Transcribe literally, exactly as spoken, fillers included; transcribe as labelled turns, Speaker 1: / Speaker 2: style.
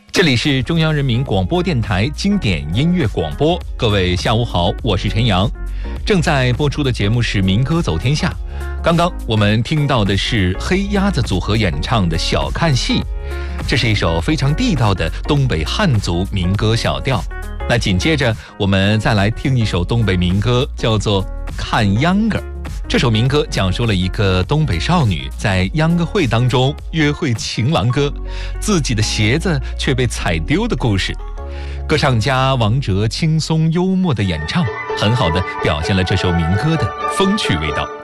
Speaker 1: 这里是中央人民广播电台经典音乐广播，各位下午好，我是陈阳。正在播出的节目是民歌走天下。刚刚我们听到的是黑鸭子组合演唱的《小看戏》，这是一首非常地道的东北汉族民歌小调。那紧接着我们再来听一首东北民歌，叫做《看秧歌》。这首民歌讲述了一个东北少女在秧歌会当中约会情郎哥，自己的鞋子却被踩丢的故事。歌唱家王哲轻松幽默的演唱，很好的表现了这首民歌的风趣味道。